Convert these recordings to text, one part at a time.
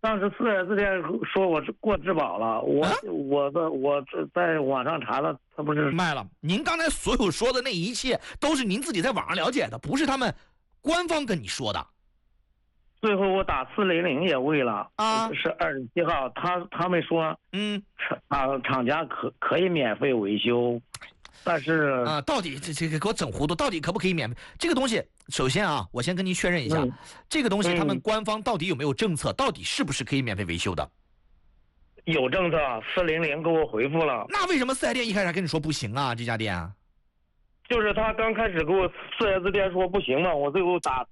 当时4S店说我过质保了，我在网上查了，他不是卖了。您刚才所有说的那一切都是您自己在网上了解的，不是他们官方跟你说的。 最后我打400也未了啊， 是27号，他们说厂家可以免费维修。但是到底这个给我整糊涂，到底可不可以免费？这个东西，首先啊，我先跟您确认一下，这个东西他们官方到底有没有政策，到底是不是可以免费维修的？ 有政策，400给我回复了。 那为什么4S店一开始还跟你说不行啊？这家店啊， 就是他刚开始给我4S店说不行嘛，我最后打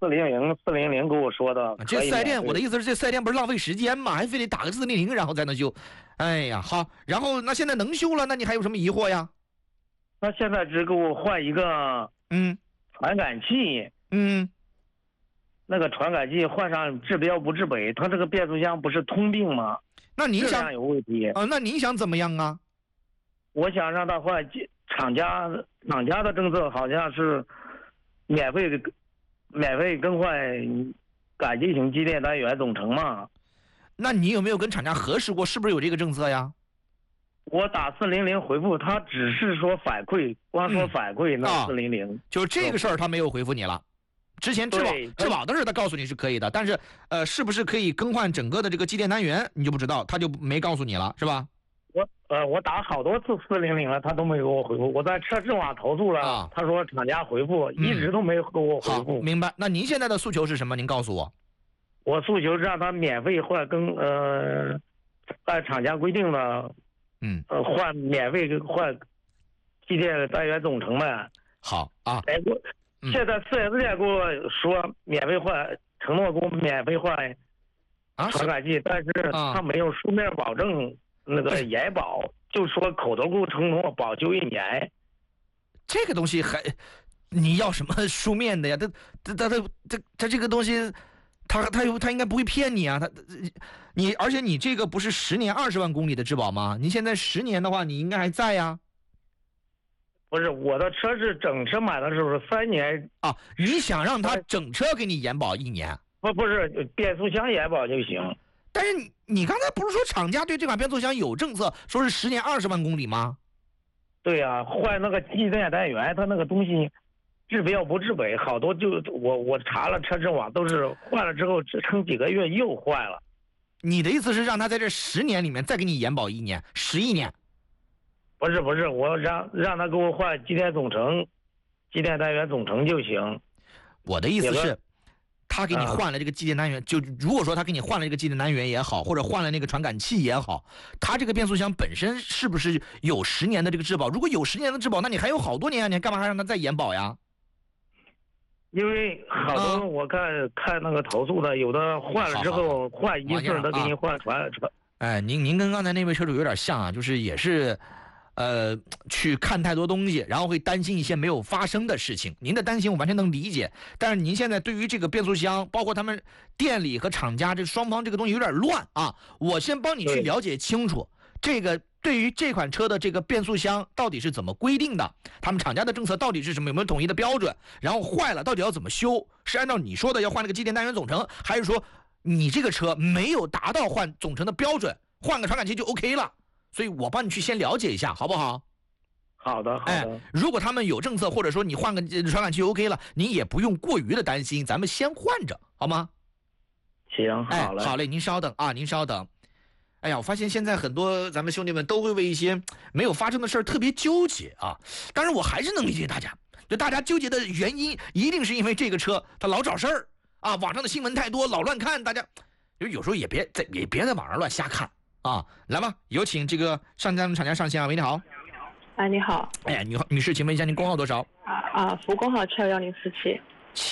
400给我说的。 这4S店，我的意思是这4S店不是浪费时间吗？还非得打个400然后才能修？哎呀，好，然后那现在能修了，那你还有什么疑惑呀？ 那现在只给我换一个传感器，那个传感器换上治标不治本，它这个变速箱不是通病吗？ 那您想有问题那您想怎么样啊？ 我想让他换，厂家的政策好像是免费更换感激型机电单元总成嘛。 那你有没有跟厂家核实过，是不是有这个政策呀？ 我打400回复，他只是说反馈，光说反馈那400， 就是这个事儿他没有回复你了。之前质保的事他告诉你是可以的，但是是不是可以更换整个的这个机电单元你就不知道，他就没告诉你了，是吧？ 我打好多次400了，他都没给我回复。我在车质网投诉了，他说厂家回复，一直都没给我回复。 好，明白。那您现在的诉求是什么？您告诉我。 我诉求是让他免费换按厂家规定的。换免费换机电单元总成呗。 好啊。 现在4S店给我说免费换，承诺给我免费换传感器，但是他没有书面保证那个延保，就说口头给我承诺保修1年。 这个东西你要什么书面的呀？他这个东西。他应该不会骗你啊，而且你这个不是10年20万公里的质保吗？你现在10年的话，你应该还在呀。 不是，我的车是整车买的时候3年啊，你想让他整车给你延保1年？ 不是变速箱延保就行。 但是你刚才不是说厂家对这款变速箱有政策，说是10年20万公里吗？ 对呀，换那个机电单元，它那个东西。治标不治本，好多就我查了车质网，都是换了之后只撑几个月又坏了。 你的意思是让他在这10年里面再给你延保1年，11年？ 不是，我让他给我换机电总成，机电单元总成就行。 我的意思是，他给你换了这个机电单元，就如果说他给你换了这个机电单元也好，或者换了那个传感器也好，他这个变速箱本身是不是有10年的这个质保？如果有10年的质保，那你还有好多年啊，你干嘛还让他再延保呀？ 因为好多我看那个投诉的，有的换了之后换一次都给你换传。 哎，您跟刚才那位车主有点像啊，就是也是，去看太多东西，然后会担心一些没有发生的事情。您的担心我完全能理解，但是您现在对于这个变速箱，包括他们店里和厂家这双方这个东西有点乱啊。我先帮你去了解清楚这个。对于这款车的这个变速箱到底是怎么规定的？他们厂家的政策到底是什么？有没有统一的标准？然后坏了到底要怎么修？是按照你说的要换那个机电单元总成，还是说你这个车没有达到换总成的标准，换个传感器就 OK 了？所以我帮你去先了解一下，好不好？ 好的。 如果他们有政策，或者说你换个传感器 OK 了，你也不用过于的担心，咱们先换着，好吗？ 行，好嘞。 好嘞，您稍等啊，您稍等。哎呀，我发现现在很多咱们兄弟们都会为一些没有发生的事儿特别纠结啊。当然我还是能理解大家，就大家纠结的原因一定是因为这个车它老找事儿啊，网上的新闻太多，老乱看，大家有时候也别在网上乱瞎看啊。来吧，有请这个厂家上线啊。喂，你好。 你好。 哎呀，女士，请问一下您工号多少？ 福工号72147。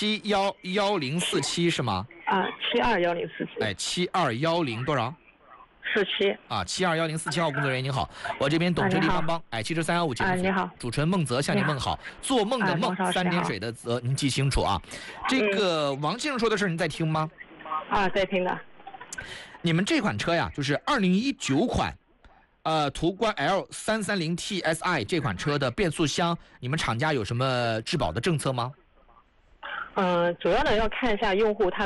71147是吗 ？72147。 哎，721多少 ？47 啊，72147号工作人员您好，我这边懂车立方帮汽车315节目你好， 主持人孟泽向您问好，做梦的梦3点水的泽您记清楚啊。这个王先生说的事您在听吗？ 在听的。 你们这款车呀，就是2019款途观 L330 TSI 这款车的变速箱，你们厂家有什么质保的政策吗？ 主要的要看一下用户他